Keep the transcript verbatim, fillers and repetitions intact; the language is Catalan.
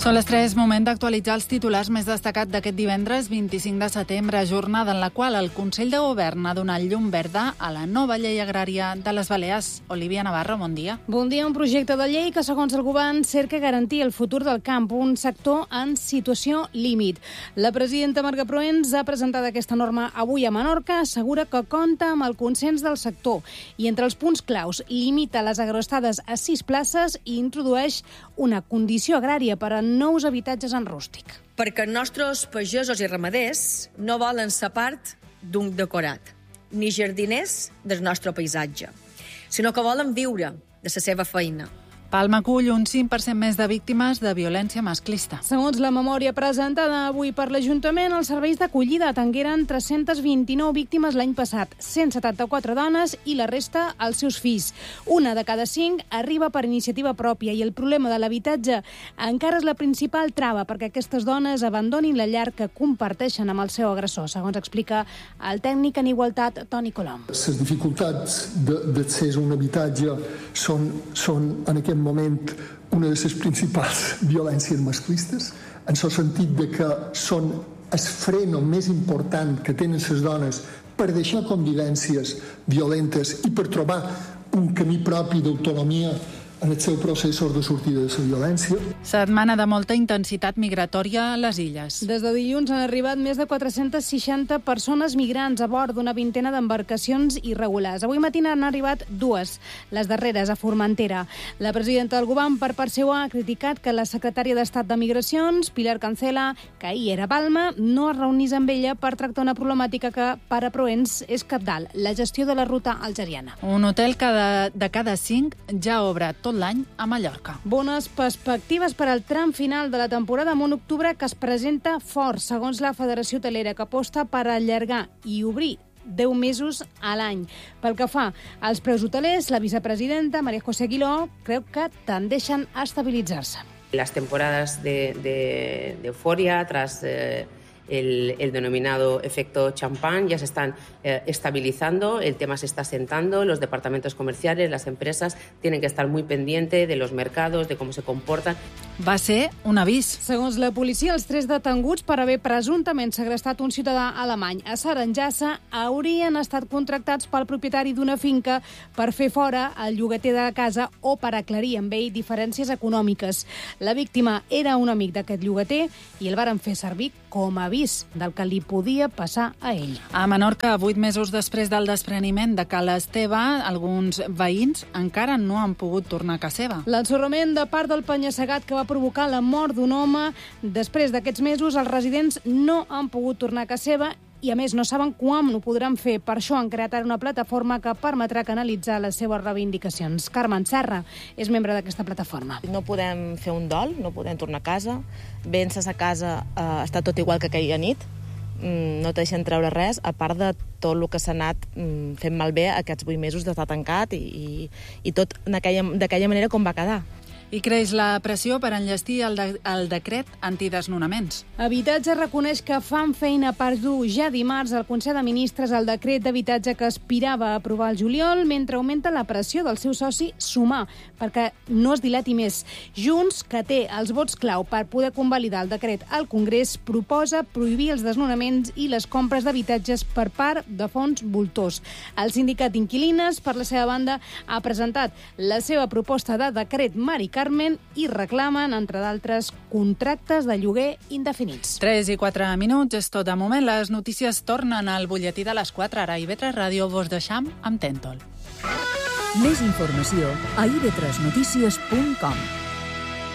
Són les tres, moment d'actualitzar els titulars més destacats d'aquest divendres vint-i-cinc de setembre, jornada en la qual el Consell de Govern ha donat llum verda a la nova llei agrària de les Balears. Olivia Navarro, bon dia. Bon dia. Un projecte de llei que, segons el govern, cerca garantir el futur del camp, un sector en situació límit. La presidenta Marga Proens ha presentat aquesta norma avui a Menorca, assegura que compta amb el consens del sector i entre els punts claus limita les agroestades a sis places i introdueix una condició agrària per a nous habitatges en rústic. Perquè els nostres pagesos i ramaders no volen ser part d'un decorat, ni jardiners del nostre paisatge, sinó que volen viure de la seva feina. Palma acull un cinc per cent més de víctimes de violència masclista. Segons la memòria presentada avui per l'Ajuntament, els serveis d'acollida atengueren tres-centes vint-i-nou víctimes l'any passat, cent setanta-quatre dones i la resta els seus fills. Una de cada cinc arriba per iniciativa pròpia i el problema de l'habitatge encara és la principal trava perquè aquestes dones abandonin la llar que comparteixen amb el seu agressor, segons explica el tècnic en igualtat Toni Colom. Les dificultats d'accés a un habitatge són, són en aquest moment una de les principals violències masclistes, en el sentit de que són el freno més important que tenen les dones per deixar convivències violentes i per trobar un camí propi d'autonomia en el seu procés de sortida de la violència. Setmana de molta intensitat migratòria a les illes. Des de dilluns han arribat més de quatre-centes seixanta persones migrants a bord d'una vintena d'embarcacions irregulars. Avui matí han arribat dues, les darreres a Formentera. La presidenta del govern, per part seva, ha criticat que la secretària d'Estat de Migracions, Pilar Cancela, que ahir era a Palma, no es reunís amb ella per tractar una problemàtica que, per a Proens, és cabdal, la gestió de la ruta algeriana. Un hotel cada, de cada cinc ja obre tot l'any a Mallorca. Bones perspectives per al tram final de la temporada amb un octubre que es presenta fort, segons la Federació Hotelera, que aposta per allargar i obrir deu mesos a l'any. Pel que fa als preus hotelers, la vicepresidenta María José Aguiló creu que tendeixen a estabilitzar-se. Las temporadas de, de, de euforia tras eh, el, el denominado efecto champán ya se están eh, estabilizando, el tema se está sentando, los departamentos comerciales, las empresas tienen que estar muy pendientes de los mercados, de cómo se comportan. Va ser un avís. Segons la policia, els tres detenguts per haver presumptament segrestat un ciutadà alemany a Saranjassa haurien estat contractats pel propietari d'una finca per fer fora el llogater de la casa o per aclarir amb ell diferències econòmiques. La víctima era un amic d'aquest llogater i el varen fer servir com a avís del que li podia passar a ell. A Menorca, vuit mesos després del despreniment de Cala Esteve, alguns veïns encara no han pogut tornar a casa seva. L'ensorrament de part del penya-segat que va provocar la mort d'un home. Després d'aquests mesos, els residents no han pogut tornar a casa seva i, a més, no saben quan ho podran fer. Per això han creat ara una plataforma que permetrà canalitzar les seves reivindicacions. Carmen Serra és membre d'aquesta plataforma. No podem fer un dol, no podem tornar a casa. Vèncer a casa eh, està tot igual que aquella nit. Mm, no te deixen treure res, a part de tot el que s'ha anat mm, fent malbé aquests vuit mesos d'estar tancat i, i, i tot d'aquella manera com va quedar. I creix la pressió per enllestir el, de, el decret antidesnonaments. Habitatge reconeix que fan feina per dur ja dimarts al Consell de Ministres el decret d'habitatge que aspirava a aprovar el juliol, mentre augmenta la pressió del seu soci Sumar, perquè no es dilati més. Junts, que té els vots clau per poder convalidar el decret al Congrés, proposa prohibir els desnonaments i les compres d'habitatges per part de fons voltors. El sindicat d'Inquilines, per la seva banda, ha presentat la seva proposta de decret Mari Carmen i reclamen, entre d'altres, contractes de lloguer indefinits. tres i quatre minuts, és tot de moment. Les notícies tornen al butlletí de les quatre. Ara a I V tres Ràdio vos deixam amb Tèntol. Més informació a i ve tres notícies punt com.